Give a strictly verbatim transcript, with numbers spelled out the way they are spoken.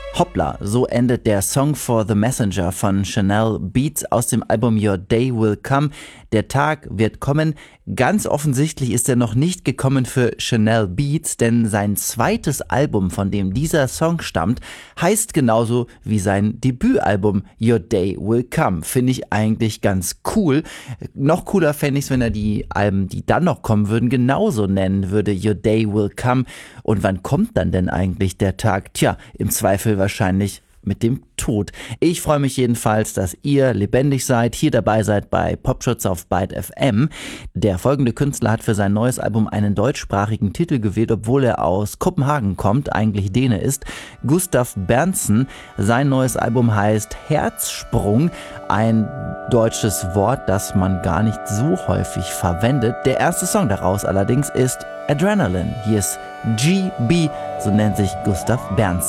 Hoppla, so endet der Song for the Messenger von Chanel Beats aus dem Album Your Day Will Come. Der Tag wird kommen. Ganz offensichtlich ist er noch nicht gekommen für Chanel Beats, denn sein zweites Album, von dem dieser Song stammt, heißt genauso wie sein Debütalbum Your Day Will Come. Finde ich eigentlich ganz cool. Noch cooler fände ich es, wenn er die Alben, die dann noch kommen würden, genauso nennen würde, Your Day Will Come. Und wann kommt dann denn eigentlich der Tag? Tja, im Zweifel wahrscheinlich mit dem Tod. Ich freue mich jedenfalls, dass ihr lebendig seid, hier dabei seid bei Popschutz auf Byte F M. Der folgende Künstler hat für sein neues Album einen deutschsprachigen Titel gewählt, obwohl er aus Kopenhagen kommt, eigentlich Däne ist. Gustav Berntsen. Sein neues Album heißt Herzsprung, ein deutsches Wort, das man gar nicht so häufig verwendet. Der erste Song daraus allerdings ist Adrenaline. Hier ist G B, so nennt sich Gustav Berntsen.